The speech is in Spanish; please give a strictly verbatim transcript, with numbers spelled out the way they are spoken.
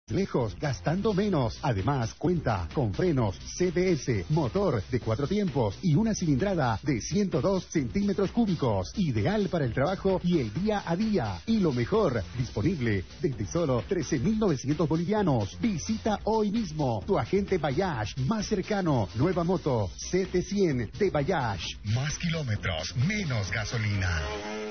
Lejos, gastando menos. Además, cuenta con frenos C B S, motor de cuatro tiempos y una cilindrada de ciento dos centímetros cúbicos. Ideal para el trabajo y el día a día. Y lo mejor, disponible desde solo trece mil novecientos bolivianos. Visita hoy mismo tu agente Bayash más cercano. Nueva moto C T cien de Bayash. Más kilómetros, menos gasolina.